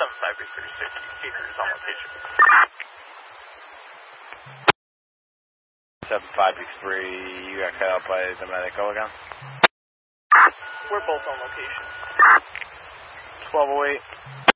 75 Big 360, Cedar is on location. 75 Big 3, you got cut out by Dometic. Go again. We're both on location. 1208.